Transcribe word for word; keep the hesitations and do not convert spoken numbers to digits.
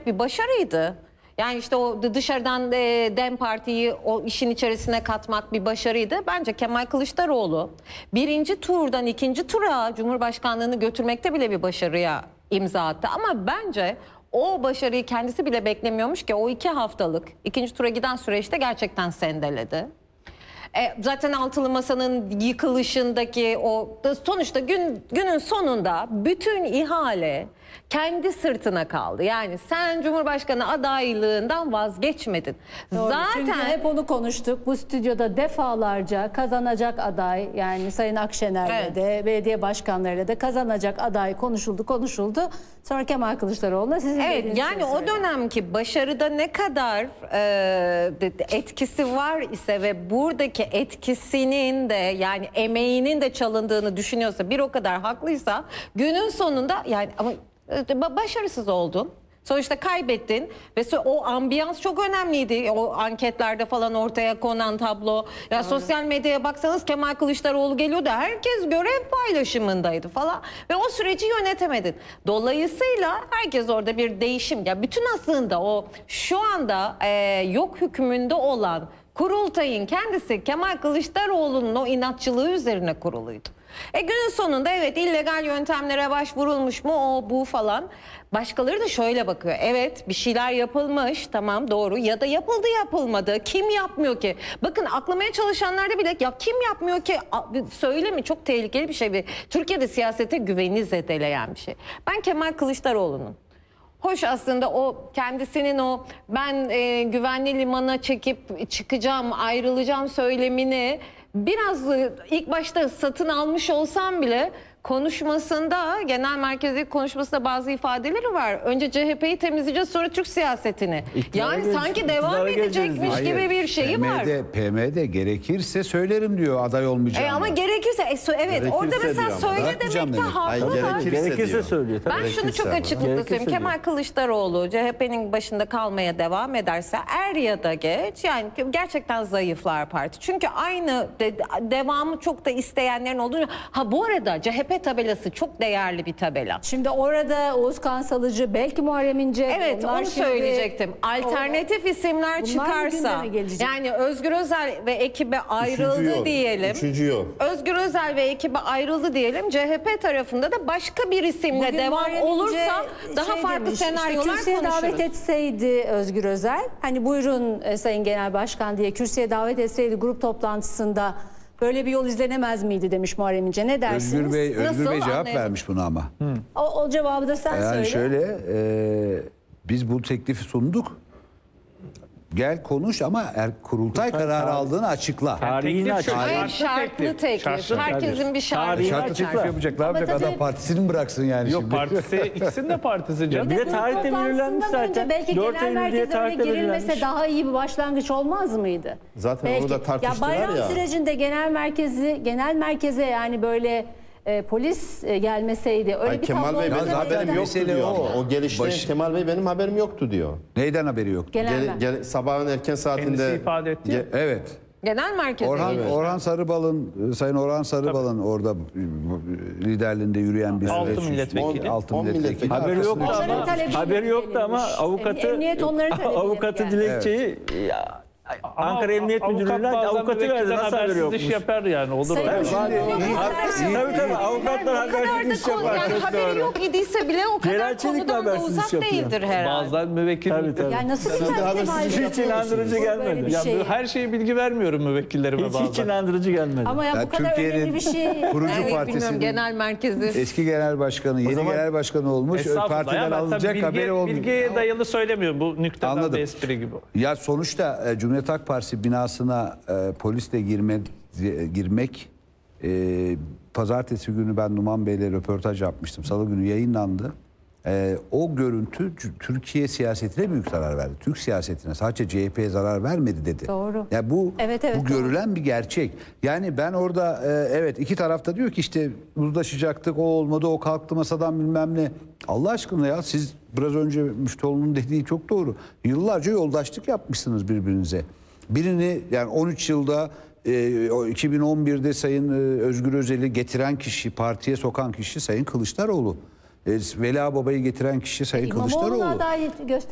evet bir başarıydı. Yani işte o dışarıdan DEM Parti'yi o işin içerisine katmak bir başarıydı. Bence Kemal Kılıçdaroğlu birinci turdan ikinci tura Cumhurbaşkanlığını götürmekte bile bir başarıya imza attı. Ama bence o başarıyı kendisi bile beklemiyormuş ki o iki haftalık ikinci tura giden süreçte gerçekten sendeledi. E, zaten altılı masanın yıkılışındaki o sonuçta gün, günün sonunda bütün ihale kendi sırtına kaldı. Yani sen Cumhurbaşkanı adaylığından vazgeçmedin. Doğru. Zaten Çünkü hep onu konuştuk. Bu stüdyoda defalarca kazanacak aday, yani Sayın Akşener'le Evet. de belediye başkanlarıyla da kazanacak aday konuşuldu konuşuldu. Sonra Kemal Kılıçdaroğlu'na sizin evet, dediğiniz yani şey o söyledi. dönemki başarıda ne kadar e, etkisi var ise ve buradaki etkisinin de yani emeğinin de çalındığını düşünüyorsa, bir o kadar haklıysa, günün sonunda yani ama e, başarısız oldun. Sonuçta kaybettin ve o ambiyans çok önemliydi. O anketlerde falan ortaya konan tablo. Ya sosyal medyaya baksanız Kemal Kılıçdaroğlu geliyordu. Herkes görev paylaşımındaydı falan. Ve o süreci yönetemedin. Dolayısıyla herkes orada bir değişim. Ya bütün aslında o şu anda e, yok hükmünde olan kurultayın kendisi Kemal Kılıçdaroğlu'nun o inatçılığı üzerine kuruluydu. E günün sonunda evet illegal yöntemlere başvurulmuş mu o bu falan. Başkaları da şöyle bakıyor. Evet bir şeyler yapılmış, tamam doğru, ya da yapıldı yapılmadı. Kim yapmıyor ki? Bakın aklamaya çalışanlarda bile ya kim yapmıyor ki söylemi, çok tehlikeli bir şey. Türkiye'de siyasete güveni zedeleyen bir şey. Ben Kemal Kılıçdaroğlu'nun hoş aslında o kendisinin o ben e, güvenli limana çekip çıkacağım, ayrılacağım söylemini biraz ilk başta satın almış olsam bile konuşmasında, genel merkezdeki konuşmasında bazı ifadeleri var. Önce C H P'yi temizleyeceğiz, sonra Türk siyasetini. İktidara Yani geleceğiz, sanki iktidara devam geleceğiz edecekmiş diyor. gibi bir şeyi var. P M D, P M D gerekirse söylerim diyor aday olmayacağım. E ama gerekirse e, so- evet Gerekirse orada mesela diyor ama. söyle Bırakmayacağım demekte demek. Hayır, haklılar. gerekirse Gerekirse diyor. söylüyor. Tabii. Ben şunu Gerekirse çok ama. açıklıkla Gerekirse söyleyeyim. diyor. Kemal Kılıçdaroğlu C H P'nin başında kalmaya devam ederse er ya da geç yani gerçekten zayıflar parti. Çünkü aynı de, devamı çok da isteyenlerin olduğunu. Ha bu arada C H P tabelası çok değerli bir tabela. Şimdi orada Oğuz Kansalıcı, belki Muharrem İnce. Evet onlar onu şimdi- söyleyecektim. Alternatif isimler Bunlar çıkarsa gündeme gelecek. yani Özgür Özel ve ekibe ayrıldı Üçüncü yol. diyelim. Üçüncü yol. Özgür Özel ve ekibe ayrıldı diyelim. C H P tarafında da başka bir isimle Bugün devam Muharrem İnce olursa daha şey farklı demiş, senaryolar işte kürsüye konuşuruz. davet etseydi Özgür Özel, hani buyurun e, Sayın Genel Başkan diye kürsüye davet etseydi grup toplantısında böyle bir yol izlenemez miydi demiş Muharrem İnce. Ne dersiniz? Özgür Bey, Özgür Nasıl? Bey cevap Anlayamadım. vermiş buna ama. O, o cevabı da sen Yani söyle. şöyle e, biz bu teklifi sunduk. Gel konuş ama er, kurultay kararı aldığını açıkla. Tarihini Teklif açık. şu, Hayır Şartlı şartlı teklif. teklif. Şartlı. Herkesin bir şartı. Tarihi var. Şartlı teklif açıkla. yapacak. Ne Ama yapacak? tabii- Adam partisini mi bıraksın yani Yok şimdi? partisi, ikisinin de partisi canım. Bir de grup tarihte belirlenmiş toplantısından önce zaten. belki dört genel Eylül diye merkeze öyle tarihte girilmese belirlenmiş. daha iyi bir başlangıç olmaz mıydı? Zaten Belki. onu da tartıştılar ya. Bayram ya. sürecinde genel merkezi, genel merkeze yani böyle e, polis e, gelmeseydi öyle Ay, bir Kemal tablo Bey olmasa benim zaten haberim neden- yoktu mesele diyor. o. O, o gelişte Baş- Kemal Bey benim haberim yoktu diyor. Neyden haberi yok? Genel Gel, merkez. gel, sabahın erken saatinde Kendisi ifade etti ya. Ge- Evet. Genel merkeze Orhan, geliyor. Orhan Sarıbal'ın, Sayın Orhan Sarıbal'ın orada liderliğinde yürüyen bir Altı süreç. milletvekili. Altı On milletvekili. milletvekili. Haberi yoktu Onların ama talebiyle haberi yoktu ama gelmiş. avukatı Emniyet onların talebiyle avukatı geldi. dilekçeyi Ankara Emniyet Müdürlüğü'nden avukatı verdi. Nasıl haberi habersiz yokmuş? iş yapar yani. Olur Sayın öyle. Başkan, Şimdi- yok, İyi- habersiz. iyi- Tabii tabii avukatlar Ne kadar habersiz da iş konu, yapar. yani Çok haberi doğru. yok idiyse bile o kadar Genel çelik konudan da habersiz uzak iş yapıyor. değildir herhalde. Bazen müvekkil. Tabii tabii. Yani nasıl bir Siz de habersiz ihtimal hiç inandırıcı gelmedi. böyle bir Ya şey? her şeye bilgi vermiyorum müvekkillerime Hiç, bazen. hiç inandırıcı gelmedi. Ama ya Ya bu kadar Türkiye'nin önemli bir şey. kurucu Evet, bilmiyorum partisinin genel merkezi. eski genel başkanı, yeni zaman- genel başkanı olmuş. Estağfurullah ya, Partiden ben tabii alınacak bilgi- haberi olmuyor. Bilgiye dayalı söylemiyorum. Bu nükteden Anladım. bir espri gibi. Ya sonuçta e, Cumhuriyet Halk Partisi binasına e, polisle girme, e, girmek e, pazartesi günü ben Numan Bey'le röportaj yapmıştım. Salı günü yayınlandı. E, o görüntü c- Türkiye siyasetine büyük zarar verdi. Türk siyasetine sadece C H P'ye zarar vermedi dedi. Doğru. Ya bu Evet, evet, bu doğru. görülen bir gerçek. Yani ben orada e, evet iki tarafta diyor ki işte uzlaşacaktık, o olmadı, o kalktı masadan bilmem ne. Allah aşkına ya siz biraz önce Müftüoğlu'nun dediği çok doğru. Yıllarca yoldaşlık yapmışsınız birbirinize. Birini yani on üç yılda e, o iki bin on birde Sayın e, Özgür Özel'i getiren kişi, partiye sokan kişi Sayın Kılıçdaroğlu. E, Veli Baba'yı getiren kişi Sayın İmamoğlu'na Kılıçdaroğlu. adalet göster.